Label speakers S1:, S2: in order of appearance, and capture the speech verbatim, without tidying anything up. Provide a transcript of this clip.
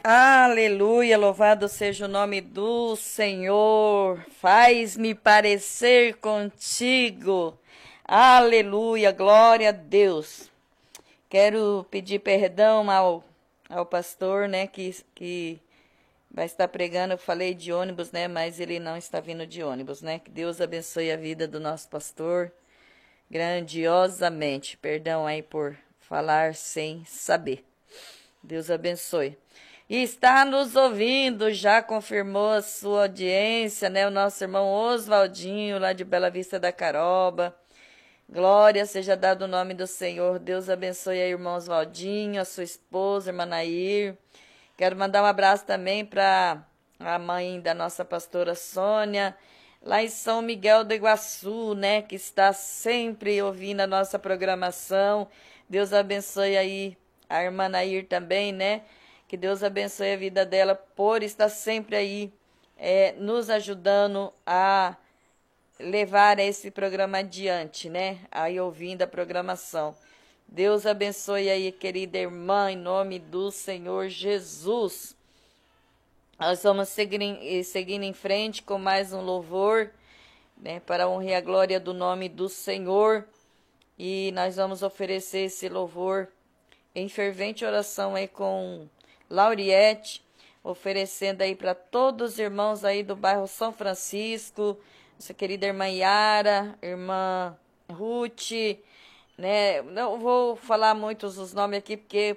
S1: Aleluia, louvado seja o nome do Senhor. Faz-me parecer contigo. Aleluia, glória a Deus. Quero pedir perdão ao, ao pastor, né, que, que vai estar pregando. Eu falei de ônibus, né, mas ele não está vindo de ônibus, né. Que Deus abençoe a vida do nosso pastor grandiosamente. Perdão aí por falar sem saber. Deus abençoe. E está nos ouvindo, já confirmou a sua audiência, né? O nosso irmão Oswaldinho, lá de Bela Vista da Caroba. Glória seja dado o nome do Senhor. Deus abençoe aí, irmão Oswaldinho, a sua esposa, irmã Nair. Quero mandar um abraço também para a mãe da nossa pastora Sônia, lá em São Miguel do Iguaçu, né? Que está sempre ouvindo a nossa programação. Deus abençoe aí a irmã Nair também, né? Que Deus abençoe a vida dela por estar sempre aí é, nos ajudando a levar esse programa adiante, né? Aí ouvindo a programação. Deus abençoe aí, querida irmã, em nome do Senhor Jesus. Nós vamos seguir em, seguindo em frente com mais um louvor, né? Para honrar a glória do nome do Senhor. E nós vamos oferecer esse louvor em fervente oração aí com Lauriette, oferecendo aí para todos os irmãos aí do bairro São Francisco, nossa querida irmã Yara, irmã Ruth, né? Não vou falar muitos os nomes aqui, porque